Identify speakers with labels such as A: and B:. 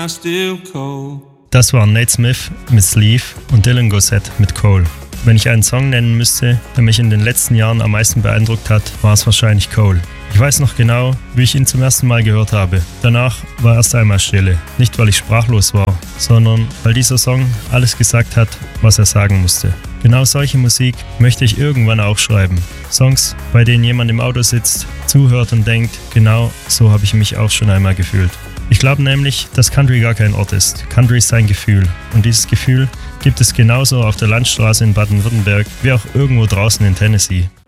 A: I still cold.
B: Das waren Nate Smith mit Sleeve und Dylan Gossett mit Cole. Wenn ich einen Song nennen müsste, der mich in den letzten Jahren am meisten beeindruckt hat, war es wahrscheinlich Cole. Ich weiß noch genau, wie ich ihn zum ersten Mal gehört habe. Danach war erst einmal Stille. Nicht, weil ich sprachlos war, sondern weil dieser Song alles gesagt hat, was er sagen musste. Genau solche Musik möchte ich irgendwann auch schreiben. Songs, bei denen jemand im Auto sitzt, zuhört und denkt, genau so habe ich mich auch schon einmal gefühlt. Ich glaube nämlich, dass Country gar kein Ort ist. Country ist ein Gefühl. Und dieses Gefühl gibt es genauso auf der Landstraße in Baden-Württemberg wie auch irgendwo draußen in Tennessee.